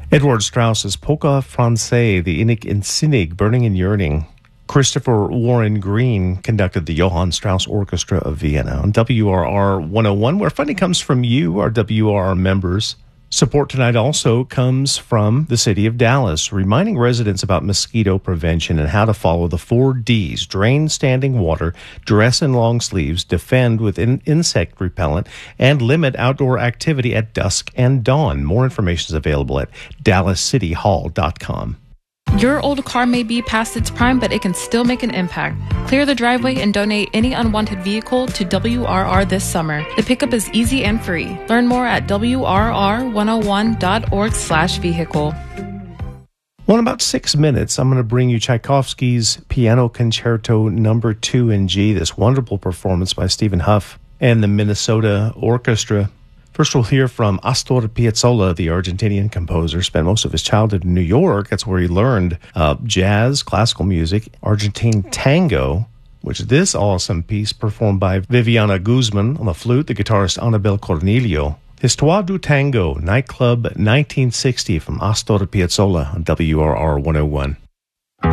Edward Strauss's Polka Francais, the Innig and Sinnig, Burning and Yearning. Christopher Warren Green conducted the Johann Strauss Orchestra of Vienna on WRR 101, where funding comes from you, our WRR members. Support tonight also comes from the city of Dallas, reminding residents about mosquito prevention and how to follow the 4 Ds: drain standing water, dress in long sleeves, defend with insect repellent, and limit outdoor activity at dusk and dawn. More information is available at dallascityhall.com. Your old car may be past its prime, but it can still make an impact. Clear the driveway and donate any unwanted vehicle to WRR this summer. The pickup is easy and free. Learn more at WRR101.org/vehicle. Well, in about 6 minutes, I'm going to bring you Tchaikovsky's Piano Concerto No. 2 in G, this wonderful performance by Stephen Huff and the Minnesota Orchestra. First, we'll hear from Astor Piazzolla, the Argentinian composer. Spent most of his childhood in New York. That's where he learned jazz, classical music, Argentine tango, which this awesome piece performed by Viviana Guzman on the flute, the guitarist Anabel Cornelio. Histoire du Tango, Nightclub 1960 from Astor Piazzolla on WRR 101.